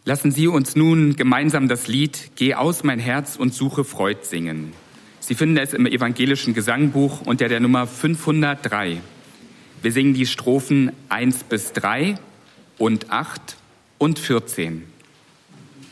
Lassen Sie uns nun gemeinsam das Lied »Geh aus, mein Herz, und suche Freud« singen. Sie finden es im evangelischen Gesangbuch unter der Nummer 503. Wir singen die Strophen 1 bis 3 und 8 und 14.